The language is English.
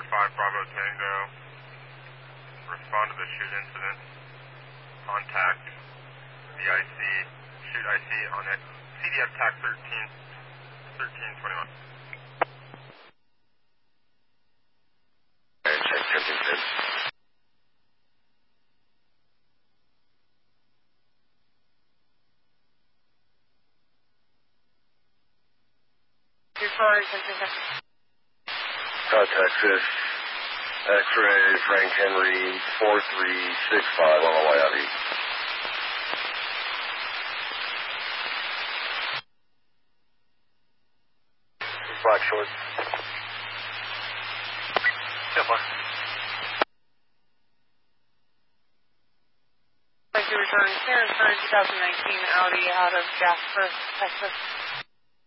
5 Bravo Tango. Respond to the shoot incident. Contact the IC. Shoot IC on it. CDF TAC 1321. Check Kensington. Contact 5th, X-ray, Frank Henry, 4365 on the way out east. Black shorts. Yeah, Black. Thank you, returning Karen 2019 Audi out of Jasper, Texas.